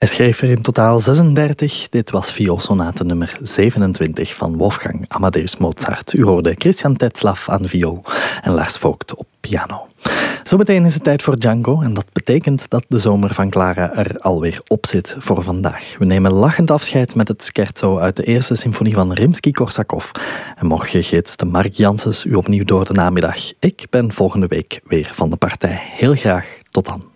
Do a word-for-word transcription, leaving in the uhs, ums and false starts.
Hij schreef er in totaal zesendertig. Dit was vioolsonate nummer zevenentwintig van Wolfgang Amadeus Mozart. U hoorde Christian Tetzlaff aan viool en Lars Vogt op piano. Zometeen is het tijd voor Django en dat betekent dat de zomer van Clara er alweer op zit voor vandaag. We nemen lachend afscheid met het scherzo uit de eerste symfonie van Rimsky-Korsakov. En morgen gietst Mark Janssens u opnieuw door de namiddag. Ik ben volgende week weer van de partij. Heel graag, tot dan.